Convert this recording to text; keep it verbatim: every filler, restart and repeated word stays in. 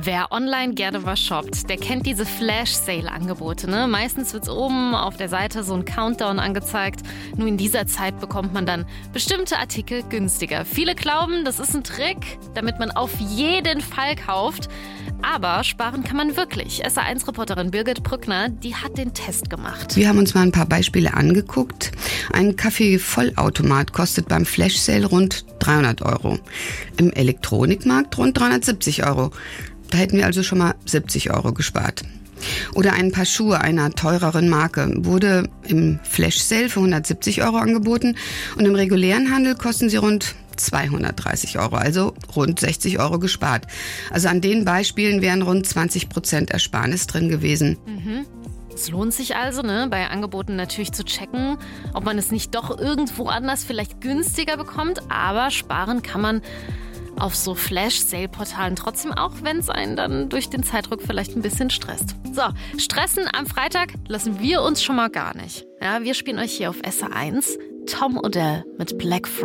Wer online gerne was shoppt, der kennt diese Flash-Sale-Angebote. Ne? Meistens wird oben auf der Seite so ein Countdown angezeigt. Nur in dieser Zeit bekommt man dann bestimmte Artikel günstiger. Viele glauben, das ist ein Trick, damit man auf jeden Fall kauft. Aber sparen kann man wirklich. S A eins Reporterin Birgit Brückner, die hat den Test gemacht. Wir haben uns mal ein paar Beispiele angeguckt. Ein Kaffee-Vollautomat kostet beim Flash-Sale rund dreihundert Euro. Im Elektronikmarkt rund dreihundertsiebzig Euro. Da hätten wir also schon mal siebzig Euro gespart. Oder ein Paar Schuhe einer teureren Marke wurde im Flash-Sale für hundertsiebzig Euro angeboten und im regulären Handel kosten sie rund zweihundertdreißig Euro, also rund sechzig Euro gespart. Also an den Beispielen wären rund zwanzig Prozent Ersparnis drin gewesen. Mhm. Es lohnt sich also, ne, bei Angeboten natürlich zu checken, ob man es nicht doch irgendwo anders vielleicht günstiger bekommt. Aber sparen kann man auf so Flash-Sale-Portalen trotzdem auch, wenn es einen dann durch den Zeitdruck vielleicht ein bisschen stresst. So, stressen am Freitag lassen wir uns schon mal gar nicht. Ja, wir spielen euch hier auf S A eins Tom Odell mit Black Friday.